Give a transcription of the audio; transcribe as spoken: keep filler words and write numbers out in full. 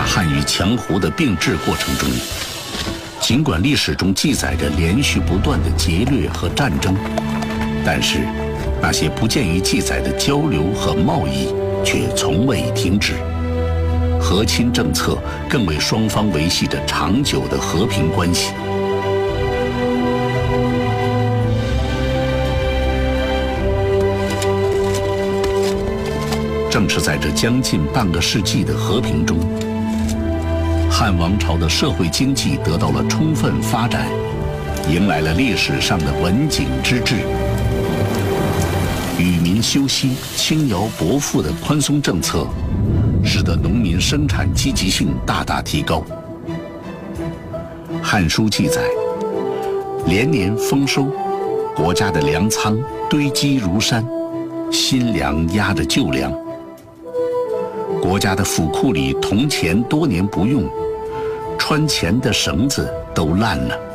汉与强胡的并置过程中，尽管历史中记载着连续不断的劫掠和战争，但是那些不见于记载的交流和贸易却从未停止。和亲政策更为双方维系着长久的和平关系。正是在这将近半个世纪的和平中，汉王朝的社会经济得到了充分发展，迎来了历史上的文景之治。与民休息、轻徭薄赋的宽松政策，使得农民生产积极性大大提高。《汉书》记载，连年丰收，国家的粮仓堆积如山，新粮压着旧粮。国家的府库里铜钱多年不用，穿钱的绳子都烂了。